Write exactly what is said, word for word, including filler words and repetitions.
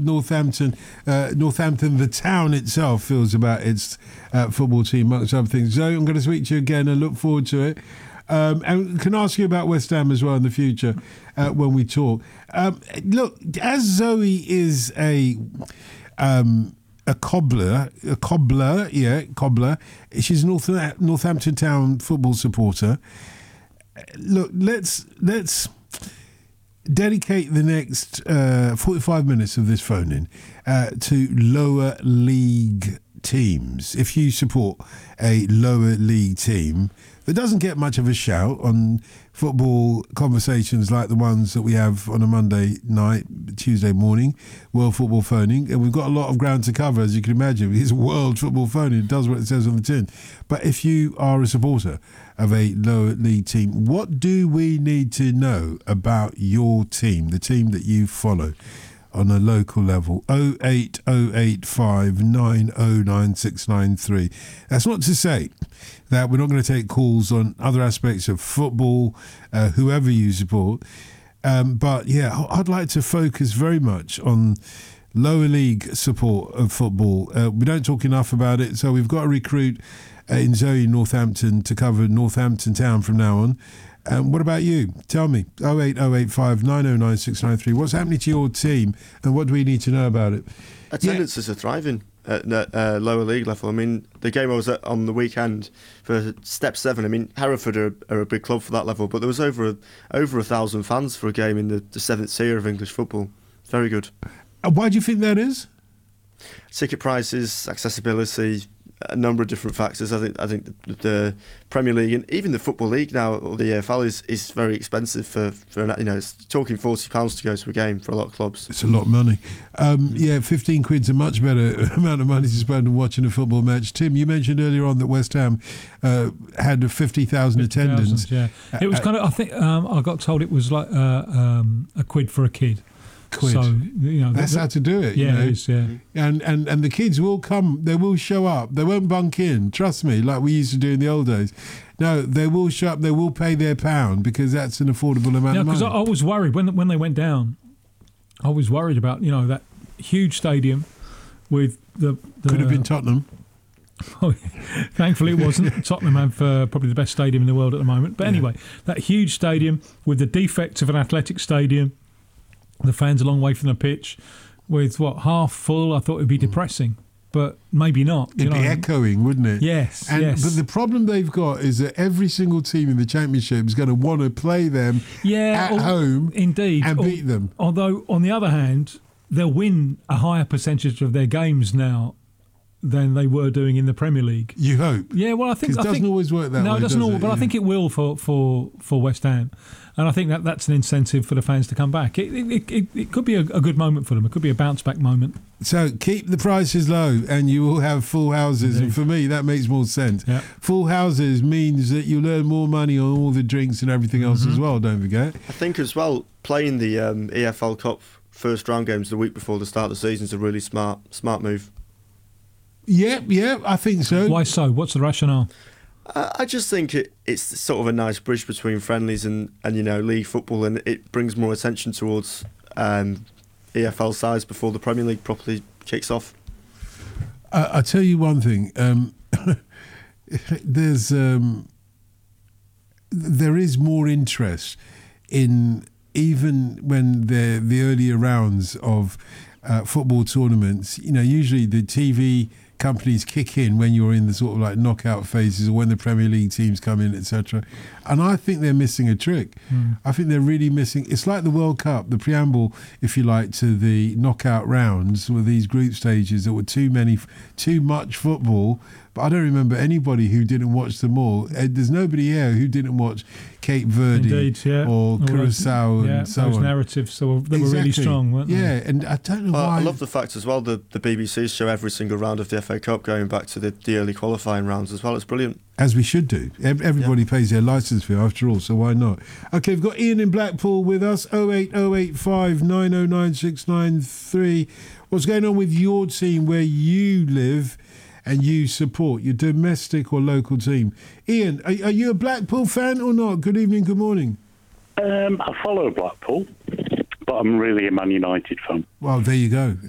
Northampton, uh, Northampton, the town itself, feels about its uh, football team, amongst other things. Zoe, I'm going to speak to you again and look forward to it. Um, and can ask you about West Ham as well in the future uh, when we talk. Um, look, as Zoe is a um, a cobbler, a cobbler, yeah, cobbler. She's a North, Northampton Town football supporter. Look, let's let's dedicate the next uh, forty-five minutes of this phone-in uh, to lower league teams. If you support a lower league team that doesn't get much of a shout on football conversations like the ones that we have on a Monday night, Tuesday morning, World Football Phoning, and we've got a lot of ground to cover, as you can imagine. It's World Football Phoning. It does what it says on the tin. But if you are a supporter of a lower league team, what do we need to know about your team, the team that you follow on a local level? oh eight oh eight five nine oh nine six nine three. That's not to say that we're not going to take calls on other aspects of football, uh, whoever you support. Um, but yeah, I'd like to focus very much on lower league support of football. Uh, we don't talk enough about it, so we've got to recruit uh, in Zoe Northampton to cover Northampton Town from now on. Um, what about you? Tell me. oh eight oh eight five nine oh nine six nine three. What's happening to your team and what do we need to know about it? Attendances yeah. are thriving at the uh, lower league level. I mean, the game I was at on the weekend for Step seven, I mean, Hereford are, are a big club for that level, but there was over a, over a thousand fans for a game in the, the seventh tier of English football. Very good. Uh, why do you think that is? Ticket prices, accessibility, a number of different factors. I think I think the, the Premier League and even the Football League now, or the E F L, is, is very expensive for, for you know, it's talking forty pounds to go to a game for a lot of clubs. It's a lot of money. Um, yeah, fifteen quid's a much better amount of money to spend on watching a football match. Tim, you mentioned earlier on that West Ham uh, had a fifty thousand attendance. Yeah, it was kind of. I think um, I got told it was like uh, um, a quid for a kid. Quid. So, you know, that's the, how to do it. Yeah, you know? it is, yeah. And, and and the kids will come. They will show up. They won't bunk in. Trust me, like we used to do in the old days. No, they will show up. They will pay their pound because that's an affordable amount yeah, of money. Because I, I was worried when when they went down. I was worried about you know that huge stadium with the, the could have been Tottenham. Oh, thankfully, it wasn't. Tottenham have uh, probably the best stadium in the world at the moment. But anyway, yeah. that huge stadium with the defects of an athletic stadium. The fans a long way from the pitch, with what half full. I thought it'd be depressing, but maybe not. It'd you know? be echoing, wouldn't it? Yes, and, yes. But the problem they've got is that every single team in the Championship is going to want to play them yeah, at or, home, indeed, and or, beat them. Although, on the other hand, they'll win a higher percentage of their games now than they were doing in the Premier League. You hope? Yeah, well, I think it I doesn't think, always work that no, way. No, it doesn't does always, it? but yeah. I think it will for, for, for West Ham. And I think that that's an incentive for the fans to come back. It it, it, it could be a, a good moment for them. It could be a bounce back moment. So keep the prices low and you will have full houses. Indeed. And for me, that makes more sense. Yep. Full houses means that you'll earn more money on all the drinks and everything else mm-hmm. as well, don't forget. I think as well, playing the um, E F L Cup first round games the week before the start of the season is a really smart smart move. Yeah, yeah, I think so. Why so? What's the rationale? Uh, I just think it, it's sort of a nice bridge between friendlies and, and you know league football, and it brings more attention towards um, E F L sides before the Premier League properly kicks off. Uh, I'll tell you one thing. Um, there's um, there is more interest in even when the the earlier rounds of uh, football tournaments. You know, usually the T V companies kick in when you're in the sort of like knockout phases or when the Premier League teams come in, et cetera. And I think they're missing a trick. Mm. I think they're really missing. It's like the World Cup, the preamble, if you like, to the knockout rounds with these group stages that were too many, too much football. But I don't remember anybody who didn't watch them all. There's nobody here who didn't watch Cape Verde Indeed, yeah. or Curacao and yeah, so those on. narratives, so they exactly. were really strong, weren't they? Yeah, and I don't know uh, why. I love the fact as well the, the B B C show every single round of the F A Cup going back to the, the early qualifying rounds as well. It's brilliant. As we should do. Everybody yeah. pays their licence fee after all, so why not? Okay, we've got Ian in Blackpool with us, oh eight oh eight five nine oh nine six nine three. What's going on with your team where you live and you support your domestic or local team? Ian, are, are you a Blackpool fan or not? Good evening, good morning. Um, I follow Blackpool, but I'm really a Man United fan. Well, there you go.